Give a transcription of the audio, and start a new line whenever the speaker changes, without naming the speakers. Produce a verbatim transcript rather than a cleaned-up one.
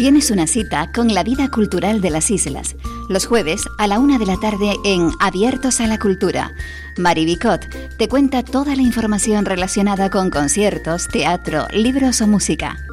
Tienes una cita con la vida cultural de las islas. Los jueves a la una de la tarde en Abiertos a la Cultura. Mari Bicot te cuenta toda la información relacionada con conciertos, teatro, libros o música.